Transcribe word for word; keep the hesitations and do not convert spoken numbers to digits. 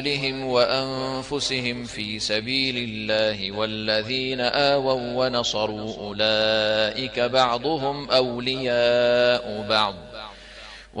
أموالهم وأنفسهم في سبيل الله والذين آووا ونصروا أولئك بعضهم أولياء بعض